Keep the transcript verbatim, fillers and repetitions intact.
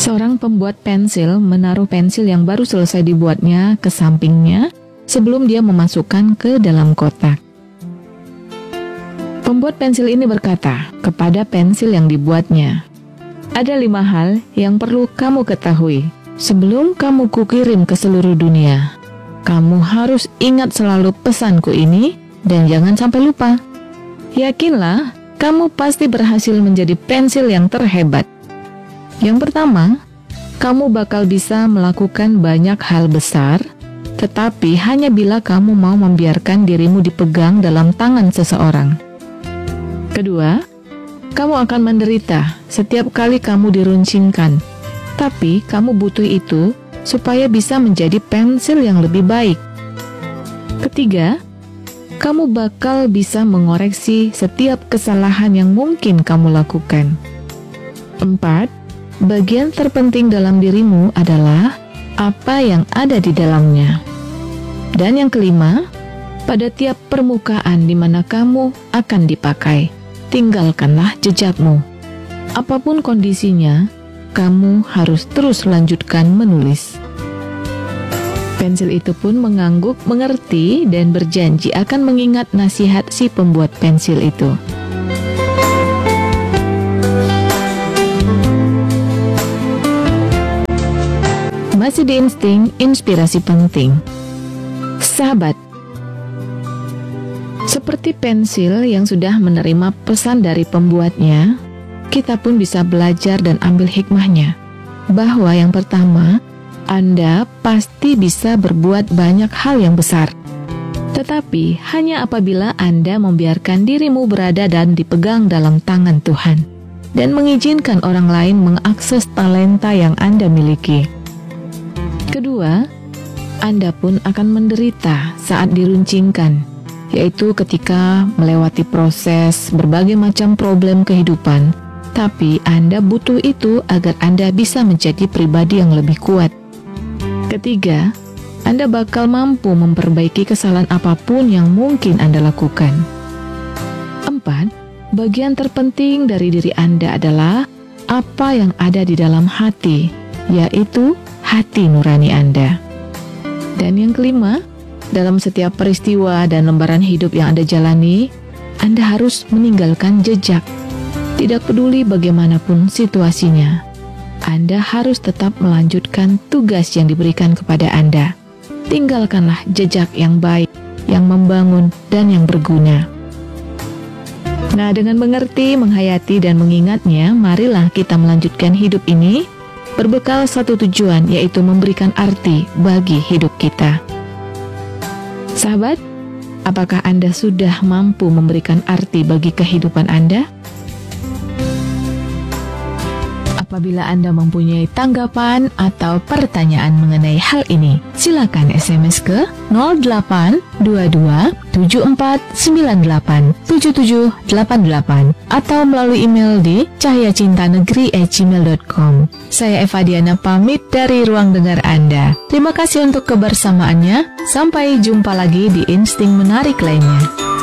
Seorang pembuat pensil menaruh pensil yang baru selesai dibuatnya ke sampingnya sebelum dia memasukkan ke dalam kotak. Pembuat pensil ini berkata kepada pensil yang dibuatnya, "Ada lima hal yang perlu kamu ketahui sebelum kamu kukirim ke seluruh dunia. Kamu harus ingat selalu pesanku ini dan jangan sampai lupa. Yakinlah, kamu pasti berhasil menjadi pensil yang terhebat. Yang pertama, kamu bakal bisa melakukan banyak hal besar, tetapi hanya bila kamu mau membiarkan dirimu dipegang dalam tangan seseorang. Kedua, kamu akan menderita setiap kali kamu diruncingkan, tapi kamu butuh itu supaya bisa menjadi pensil yang lebih baik. Ketiga, kamu bakal bisa mengoreksi setiap kesalahan yang mungkin kamu lakukan. Empat, bagian terpenting dalam dirimu adalah apa yang ada di dalamnya. Dan yang kelima, pada tiap permukaan di mana kamu akan dipakai, tinggalkanlah jejakmu. Apapun kondisinya, kamu harus terus lanjutkan menulis." Pensil itu pun mengangguk, mengerti, dan berjanji akan mengingat nasihat si pembuat pensil itu. Masih di Insting Inspirasi Penting. Sahabat, seperti pensil yang sudah menerima pesan dari pembuatnya, kita pun bisa belajar dan ambil hikmahnya, bahwa yang pertama, Anda pasti bisa berbuat banyak hal yang besar. Tetapi hanya apabila Anda membiarkan dirimu berada dan dipegang dalam tangan Tuhan, dan mengizinkan orang lain mengakses talenta yang Anda miliki. Kedua, Anda pun akan menderita saat diruncingkan, yaitu ketika melewati proses berbagai macam problem kehidupan, tapi Anda butuh itu agar Anda bisa menjadi pribadi yang lebih kuat. Ketiga, Anda bakal mampu memperbaiki kesalahan apapun yang mungkin Anda lakukan. Empat, bagian terpenting dari diri Anda adalah apa yang ada di dalam hati, yaitu hati nurani Anda. Dan yang kelima, dalam setiap peristiwa dan lembaran hidup yang Anda jalani, Anda harus meninggalkan jejak. Tidak peduli bagaimanapun situasinya, Anda harus tetap melanjutkan tugas yang diberikan kepada Anda. Tinggalkanlah jejak yang baik, yang membangun, dan yang berguna. Nah, dengan mengerti, menghayati, dan mengingatnya, marilah kita melanjutkan hidup ini berbekal satu tujuan, yaitu memberikan arti bagi hidup kita. Sahabat, apakah Anda sudah mampu memberikan arti bagi kehidupan Anda? Apabila Anda mempunyai tanggapan atau pertanyaan mengenai hal ini, silakan S M S ke nol delapan dua dua tujuh empat sembilan delapan tujuh tujuh delapan delapan atau melalui email di cahyacintanegeri at gmail dot com. Saya Eva Diana pamit dari ruang dengar Anda. Terima kasih untuk kebersamaannya. Sampai jumpa lagi di Insting Menarik lainnya.